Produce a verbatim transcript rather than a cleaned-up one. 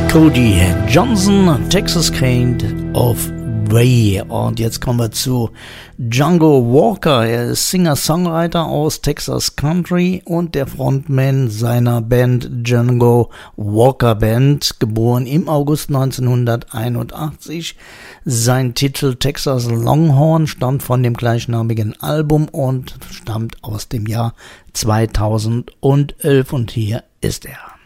Cody Johnson, Texas Kind of Way. Und jetzt kommen wir zu Django Walker. Er ist Singer-Songwriter aus Texas Country und der Frontman seiner Band Django Walker Band, geboren im August neunzehnhunderteinundachtzig. Sein Titel Texas Longhorn stammt von dem gleichnamigen Album und stammt aus dem Jahr zweitausendelf und hier ist er.